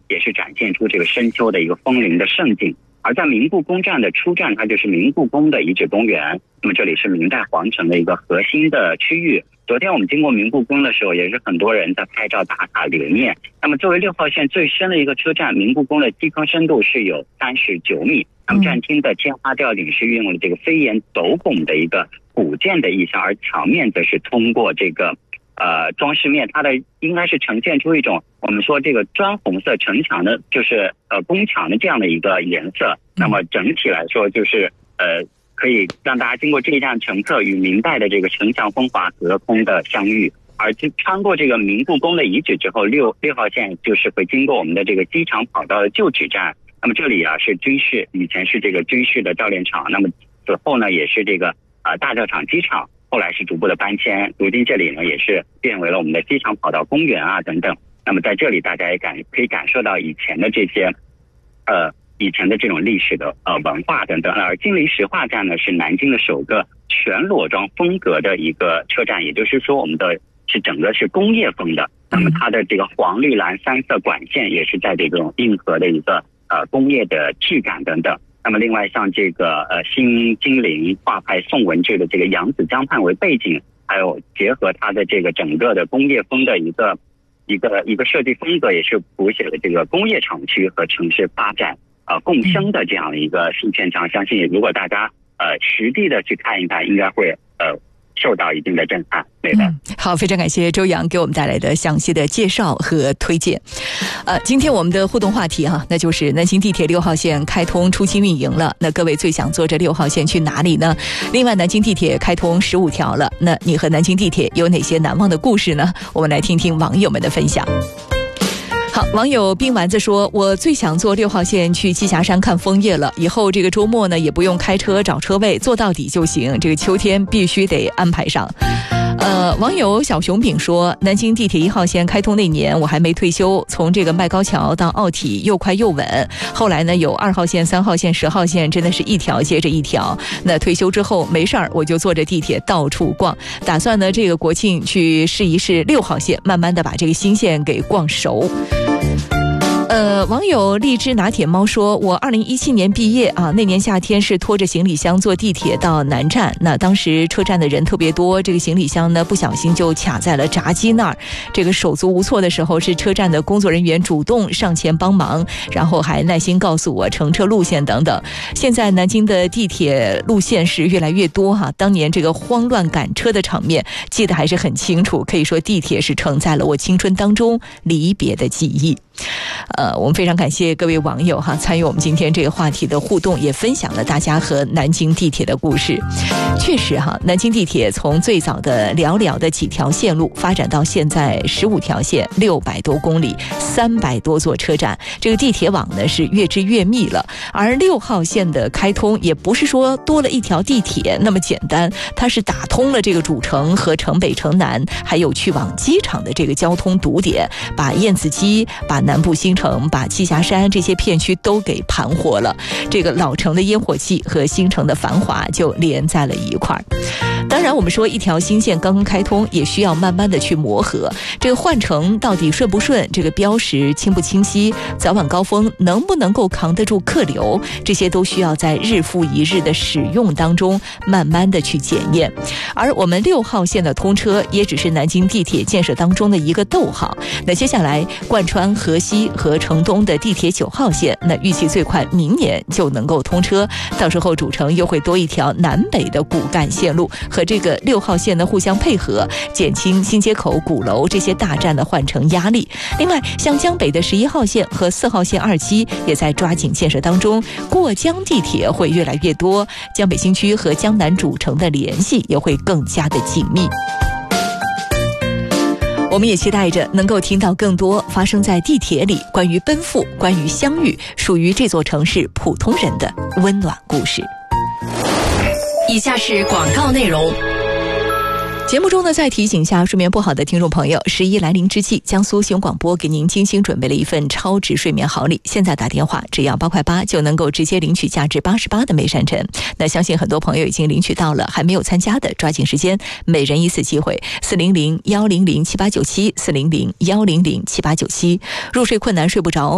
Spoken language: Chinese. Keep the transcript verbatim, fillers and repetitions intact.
也是展现出这个深秋的一个枫林的盛景。而在明故宫站的出站，它就是明故宫的遗址公园，那么这里是明代皇城的一个核心的区域。昨天我们经过明故宫的时候，也是很多人在拍照打卡留念。那么作为六号线最深的一个车站，明故宫的基坑深度是有三十九米，那么站厅的天花吊顶是运用了这个飞檐斗拱的一个古建的意象，而墙面则是通过这个呃装饰面，它的应该是呈现出一种我们说这个砖红色城墙的，就是呃宫墙的这样的一个颜色。那么整体来说，就是呃可以让大家经过这一站乘客与明代的这个城墙风华隔空的相遇。而穿过这个明故宫的遗址之后，六六号线就是会经过我们的这个机场跑道的旧址站。那么这里啊是军事，以前是这个军事的教练场，那么此后呢也是这个呃大教场机场，后来是逐步的搬迁，如今这里呢也是变为了我们的机场跑道公园啊等等。那么在这里大家也感可以感受到以前的这些呃以前的这种历史的呃文化等等。而金陵石化站呢是南京的首个全裸装风格的一个车站，也就是说我们的是整个是工业风的。那么它的这个黄绿蓝三色管线也是在这种硬核的一个呃工业的质感等等。那么另外像这个呃新金陵画派宋文治的这个扬子江畔为背景，还有结合它的这个整个的工业风的一个一个一个设计风格，也是谱写了这个工业厂区和城市发展呃共生的这样的一个新篇章。相信如果大家呃实地的去看一看，应该会呃受到一定的震撼。对的、嗯、 好，非常感谢周洋给我们带来的详细的介绍和推荐。呃，今天我们的互动话题哈、啊，那就是南京地铁六号线开通初期运营了，那各位最想坐这六号线去哪里呢？另外，南京地铁开通十五条了，那你和南京地铁有哪些难忘的故事呢？我们来听听网友们的分享。好，网友冰丸子说，我最想坐六号线去栖霞山看枫叶了，以后这个周末呢也不用开车找车位，坐到底就行，这个秋天必须得安排上。呃，网友小熊饼说，南京地铁一号线开通那年我还没退休，从这个麦高桥到奥体又快又稳，后来呢有二号线、三号线、十号线，真的是一条接着一条。那退休之后没事儿，我就坐着地铁到处逛，打算呢这个国庆去试一试六号线，慢慢的把这个新线给逛熟。呃，网友荔枝拿铁猫说，我二零一七年毕业啊，那年夏天是拖着行李箱坐地铁到南站，那当时车站的人特别多，这个行李箱呢不小心就卡在了闸机那儿，这个手足无措的时候，是车站的工作人员主动上前帮忙，然后还耐心告诉我乘车路线等等。现在南京的地铁路线是越来越多哈、啊，当年这个慌乱赶车的场面记得还是很清楚，可以说地铁是承载了我青春当中离别的记忆。呃，我们非常感谢各位网友哈参与我们今天这个话题的互动，也分享了大家和南京地铁的故事。确实哈，南京地铁从最早的寥寥的几条线路发展到现在十五条线、六百多公里、三百多座车站，这个地铁网呢是越织越密了。而六号线的开通也不是说多了一条地铁那么简单，它是打通了这个主城和城北、城南，还有去往机场的这个交通堵点，把燕子矶、把南部新城、把栖霞山这些片区都给盘活了，这个老城的烟火气和新城的繁华就连在了一块儿。当然我们说一条新线刚刚开通也需要慢慢的去磨合，这个换乘到底顺不顺，这个标识清不清晰，早晚高峰能不能够扛得住客流，这些都需要在日复一日的使用当中慢慢的去检验。而我们六号线的通车也只是南京地铁建设当中的一个逗号，那接下来贯穿河西和城东的地铁九号线，那预计最快明年就能够通车，到时候主城又会多一条南北的骨干线路，和这个六号线的互相配合，减轻新街口、鼓楼这些大站的换乘压力。另外像江北的十一号线和四号线二期也在抓紧建设当中，过江地铁会越来越多，江北新区和江南主城的联系也会更加的紧密。我们也期待着能够听到更多发生在地铁里关于奔赴、关于相遇，属于这座城市普通人的温暖故事。 以下是广告内容。 节目中呢，再提醒一下睡眠不好的听众朋友，十一来临之际，江苏新闻广播给您精心准备了一份超值睡眠好礼，现在打电话只要八块八就能够直接领取价值八十八的美山晨。那相信很多朋友已经领取到了，还没有参加的抓紧时间，每人一次机会。四零零幺零零七八九七四零零幺零零七八九七。入睡困难睡不着，